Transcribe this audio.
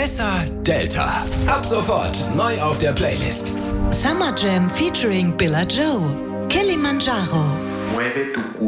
Essa Delta. Ab sofort neu auf der Playlist. Summer Jam featuring Billa Joe. Kilimanjaro. Mueve tu cuerpo.